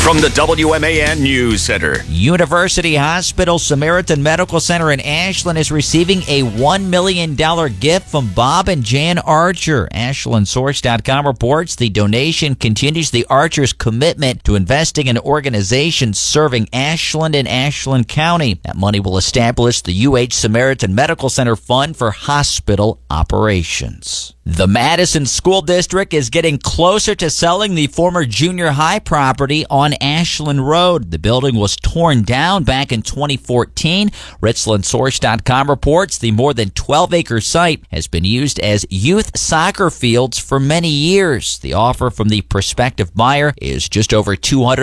From the WMAN News Center. University Hospital Samaritan Medical Center in Ashland is receiving a $1 million gift from Bob and Jan Archer. AshlandSource.com reports the donation continues the Archers' commitment to investing in organizations serving Ashland and Ashland County. That money will establish the UH Samaritan Medical Center Fund for hospital operations. The Madison School District is getting closer to selling the former junior high property on Ashland Road. The building was torn down back in 2014. RichlandSource.com reports the more than 12-acre site has been used as youth soccer fields for many years. The offer from the prospective buyer is just over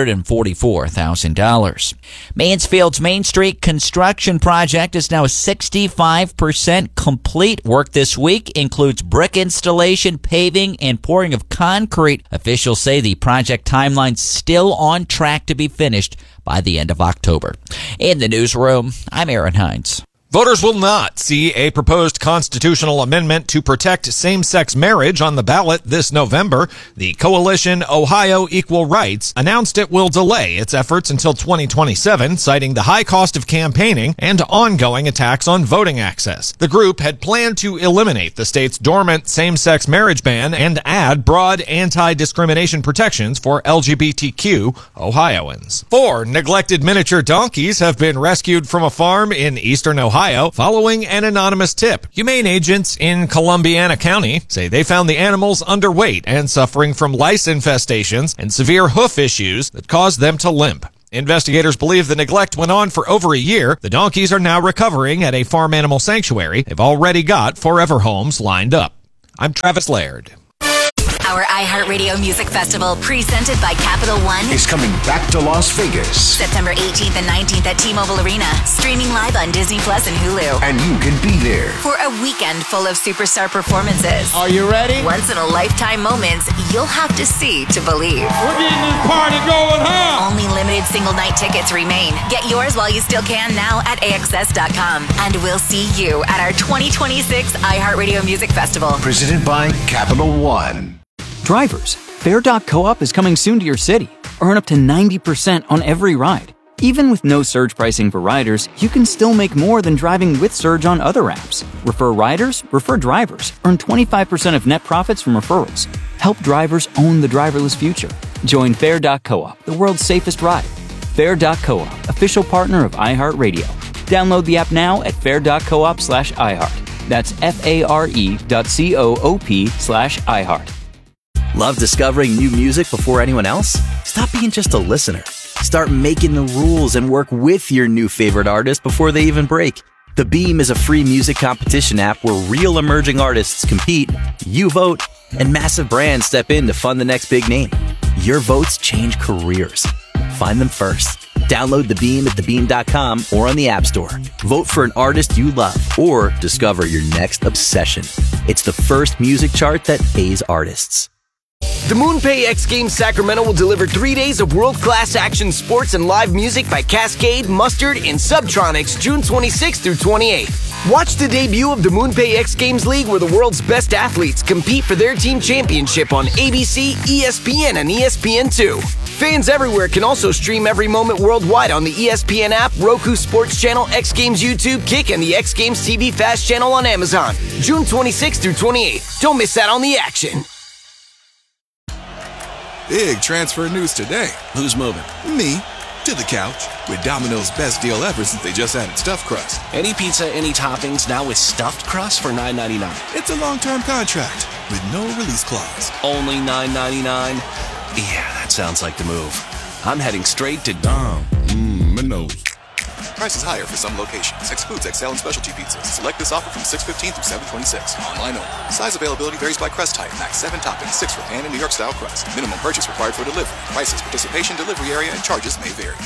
$244,000. Mansfield's Main Street construction project is now 65% complete. Work this week includes brick installation, paving, and pouring of concrete. Officials say the project timeline's still on track to be finished by the end of October. In the newsroom, I'm Aaron Hines. Voters will not see a proposed constitutional amendment to protect same-sex marriage on the ballot this November. The coalition Ohio Equal Rights announced it will delay its efforts until 2027, citing the high cost of campaigning and ongoing attacks on voting access. The group had planned to eliminate the state's dormant same-sex marriage ban and add broad anti-discrimination protections for LGBTQ Ohioans. 4 neglected miniature donkeys have been rescued from a farm in eastern Ohio following an anonymous tip. Humane agents in Columbiana County say they found the animals underweight and suffering from lice infestations and severe hoof issues that caused them to limp. Investigators believe the neglect went on for over a year. The donkeys are now recovering at a farm animal sanctuary. They've already got forever homes lined up. I'm Travis Laird. Our iHeartRadio Music Festival, presented by Capital One, is coming back to Las Vegas. September 18th and 19th at T-Mobile Arena. Streaming live on Disney Plus and Hulu. And you can be there for a weekend full of superstar performances. Are you ready? Once-in-a-lifetime moments you'll have to see to believe. We're getting this party going, huh? Only limited single-night tickets remain. Get yours while you still can now at AXS.com. And we'll see you at our 2026 iHeartRadio Music Festival. Presented by Capital One. Drivers, Fare.coop is coming soon to your city. Earn up to 90% on every ride. Even with no surge pricing for riders, you can still make more than driving with surge on other apps. Refer riders, refer drivers. Earn 25% of net profits from referrals. Help drivers own the driverless future. Join Fare.coop, the world's safest ride. Fare.coop, official partner of iHeartRadio. Download the app now at fare.coop/iHeart. That's FARE.coop/iHeart. Love discovering new music before anyone else? Stop being just a listener. Start making the rules and work with your new favorite artist before they even break. The Beam is a free music competition app where real emerging artists compete, you vote, and massive brands step in to fund the next big name. Your votes change careers. Find them first. Download The Beam at thebeam.com or on the App Store. Vote for an artist you love or discover your next obsession. It's the first music chart that pays artists. The MoonPay X Games Sacramento will deliver 3 days of world-class action sports and live music by Cascade, Mustard, and Subtronics June 26th through 28th. Watch the debut of the MoonPay X Games League where the world's best athletes compete for their team championship on ABC, ESPN, and ESPN2. Fans everywhere can also stream every moment worldwide on the ESPN app, Roku Sports Channel, X Games YouTube, Kick, and the X Games TV Fast channel on Amazon. June 26th through 28th. Don't miss out on the action. Big transfer news today. Who's moving? Me. To the couch. With Domino's best deal ever since they just added stuffed crust. Any pizza, any toppings, now with stuffed crust for $9.99. It's a long-term contract with no release clause. Only $9.99? Yeah, that sounds like the move. I'm heading straight to Domino's. Price is higher for some locations. Excludes XL and specialty pizzas. Select this offer from 6/15 through 7/26. Online only. Size availability varies by crust type. Max 7 toppings, 6 for pan and New York style crust. Minimum purchase required for delivery. Prices, participation, delivery area, and charges may vary.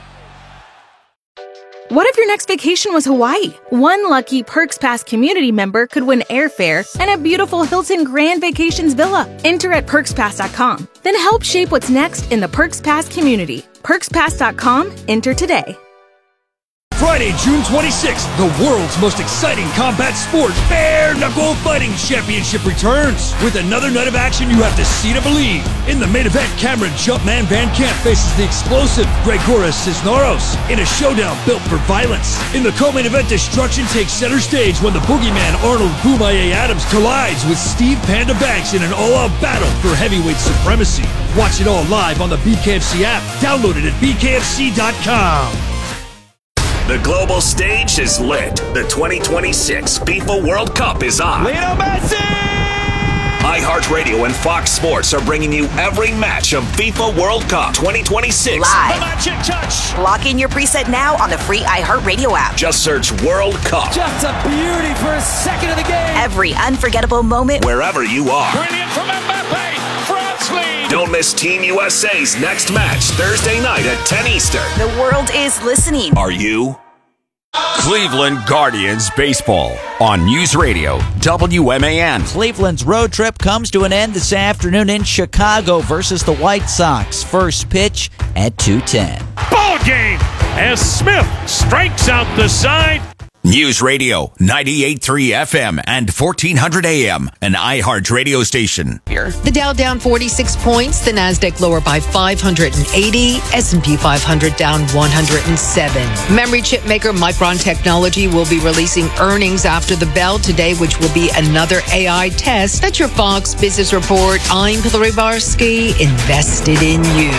What if your next vacation was Hawaii? One lucky Perks Pass community member could win airfare and a beautiful Hilton Grand Vacations villa. Enter at PerksPass.com. Then help shape what's next in the Perks Pass community. PerksPass.com. Enter today. Friday, June 26th, the world's most exciting combat sport, Bare Knuckle Fighting Championship returns with another night of action you have to see to believe. In the main event, Cameron Jumpman Van Camp faces the explosive Gregoras Cisneros in a showdown built for violence. In the co-main event, destruction takes center stage when the boogeyman Arnold Boomaye Adams collides with Steve Panda Banks in an all-out battle for heavyweight supremacy. Watch it all live on the BKFC app. Download it at bkfc.com. The global stage is lit. The 2026 FIFA World Cup is on. Lionel Messi! iHeartRadio and Fox Sports are bringing you every match of FIFA World Cup 2026. Live. The magic touch. Lock in your preset now on the free iHeartRadio app. Just search World Cup. Just a beauty for a second of the game. Every unforgettable moment. Wherever you are. Brilliant from Mbappe. France lead. Don't miss Team USA's next match Thursday night at 10 Eastern. The world is listening. Are you? Cleveland Guardians Baseball on News Radio WMAN. Cleveland's road trip comes to an end this afternoon in Chicago versus the White Sox. First pitch at 2:10. Ball game as Smith strikes out the side. News Radio 98.3 FM and 1400 AM, an iHeart radio station. The Dow down 46 points, the Nasdaq lower by 580, S&P 500 down 107. Memory chip maker Micron Technology will be releasing earnings after the bell today, which will be another AI test. That's your Fox Business Report. I'm Hillary Barsky, invested in you.